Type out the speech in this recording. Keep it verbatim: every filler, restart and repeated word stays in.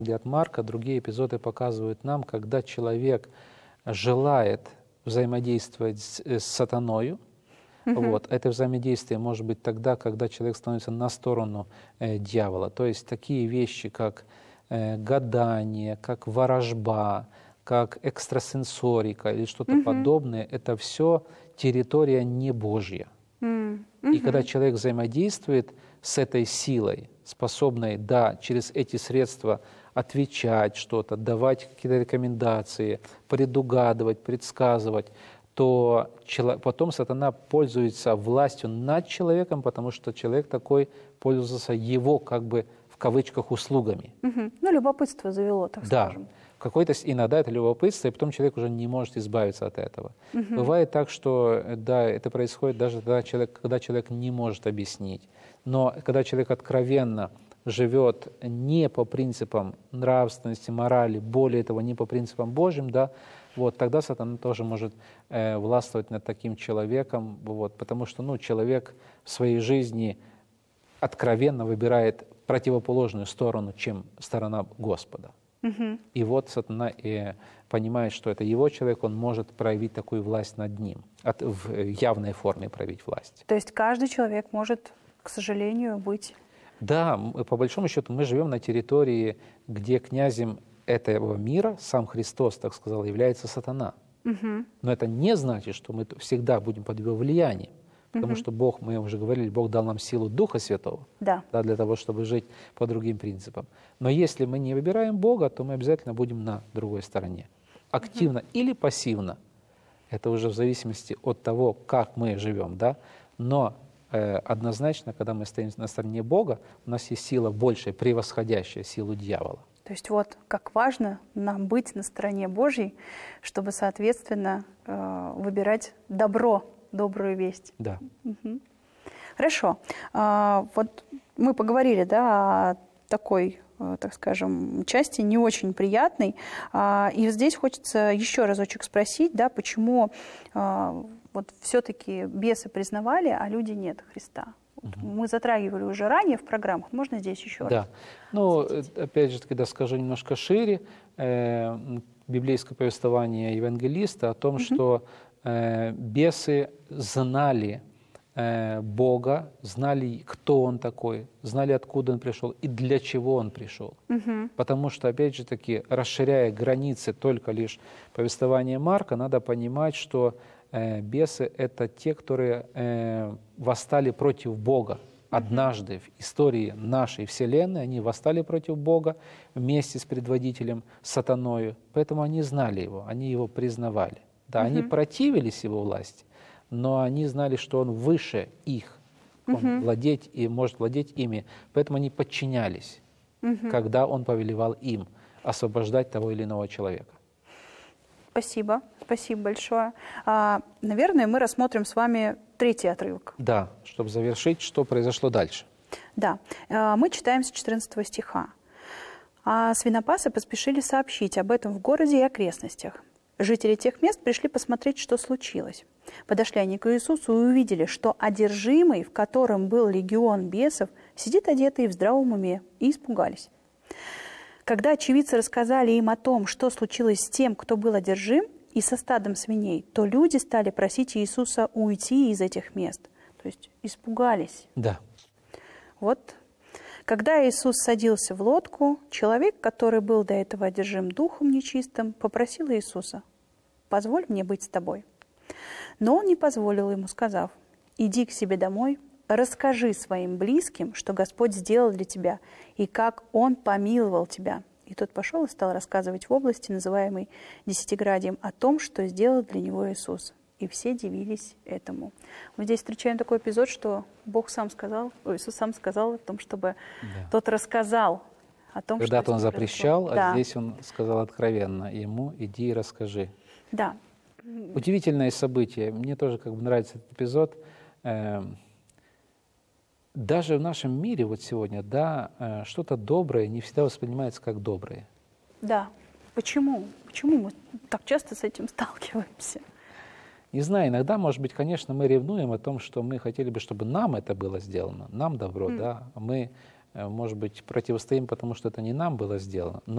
от Марка, другие эпизоды показывают нам, когда человек желает взаимодействовать с, с сатаною. Mm-hmm. Вот, это взаимодействие может быть тогда, когда человек становится на сторону э, дьявола. То есть такие вещи, как э, гадание, как ворожба, как экстрасенсорика или что-то mm-hmm. подобное, это все территория не Божья. Mm-hmm. И когда человек взаимодействует с этой силой, способной, да, через эти средства отвечать что-то, давать какие-то рекомендации, предугадывать, предсказывать, то потом сатана пользуется властью над человеком, потому что человек такой пользуется его, как бы, в кавычках, услугами. Угу. Ну, любопытство завело, так да. скажем. Какой-то, иногда это любопытство, и потом человек уже не может избавиться от этого. Угу. Бывает так, что да, это происходит даже тогда, человек, когда человек не может объяснить. Но когда человек откровенно живет не по принципам нравственности, морали, более того, не по принципам Божьим, да, вот, тогда сатана тоже может э, властвовать над таким человеком, вот, потому что ну, человек в своей жизни откровенно выбирает противоположную сторону, чем сторона Господа. Угу. И вот сатана и понимает, что это его человек, он может проявить такую власть над ним, от, в явной форме проявить власть. То есть каждый человек может, к сожалению, быть... Да, по большому счету мы живем на территории, где князем этого мира, сам Христос, так сказал, является сатана. Угу. Но это не значит, что мы всегда будем под его влиянием. Потому угу. что Бог, мы уже говорили, Бог дал нам силу Духа Святого, да. Да, для того, чтобы жить по другим принципам. Но если мы не выбираем Бога, то мы обязательно будем на другой стороне. Активно угу. или пассивно. Это уже в зависимости от того, как мы живем. Да? Но э, однозначно, когда мы стоим на стороне Бога, у нас есть сила большая, превосходящая силу дьявола. То есть вот как важно нам быть на стороне Божьей, чтобы, соответственно, э, выбирать добро, добрую весть. Да. Угу. Хорошо. А, вот мы поговорили, да, о такой, так скажем, части не очень приятной. А, и здесь хочется еще разочек спросить, да, почему а, вот все-таки бесы признавали, а люди нет Христа. Угу. Мы затрагивали уже ранее в программах. Можно здесь еще да. раз? Ну, опять же, когда скажу немножко шире, э, библейское повествование евангелиста о том, угу. что э, бесы знали э, Бога, знали, кто Он такой, знали, откуда Он пришел и для чего Он пришел. Угу. Потому что, опять же таки, расширяя границы только лишь повествования Марка, надо понимать, что бесы — это те, которые э, восстали против Бога. Однажды в истории нашей Вселенной они восстали против Бога вместе с предводителем сатаною, поэтому они знали его, они его признавали. Да, uh-huh. они противились его власти, но они знали, что он выше их, он uh-huh. владеть и может владеть ими, поэтому они подчинялись, uh-huh. когда он повелевал им освобождать того или иного человека. Спасибо, спасибо большое. А, наверное, мы рассмотрим с вами третий отрывок. Да, чтобы завершить, что произошло дальше. Да, а, мы читаем с четырнадцатого стиха. «А свинопасы поспешили сообщить об этом в городе и окрестностях. Жители тех мест пришли посмотреть, что случилось. Подошли они к Иисусу и увидели, что одержимый, в котором был легион бесов, сидит одетый в здравом уме, и испугались. Когда очевидцы рассказали им о том, что случилось с тем, кто был одержим, и со стадом свиней, то люди стали просить Иисуса уйти из этих мест. То есть испугались. Да. Вот. Когда Иисус садился в лодку, человек, который был до этого одержим духом нечистым, попросил Иисуса: «Позволь мне быть с тобой». Но он не позволил ему, сказав: «Иди к себе домой, расскажи своим близким, что Господь сделал для тебя, и как Он помиловал тебя». И тот пошел и стал рассказывать в области, называемой Десятиградием, о том, что сделал для него Иисус. И все дивились этому. Мы здесь встречаем такой эпизод, что Бог сам сказал, Иисус сам сказал о том, чтобы да. тот рассказал о том, Когда-то что... он запрещал, да. а здесь он сказал откровенно ему: иди и расскажи. Да. Удивительное событие. Мне тоже как бы нравится этот эпизод. Даже в нашем мире вот сегодня, да, что-то доброе не всегда воспринимается как доброе. Да. Почему? Почему мы так часто с этим сталкиваемся? Не знаю, иногда, может быть, конечно, мы ревнуем о том, что мы хотели бы, чтобы нам это было сделано, нам добро, mm. да. Мы, может быть, противостоим, потому что это не нам было сделано.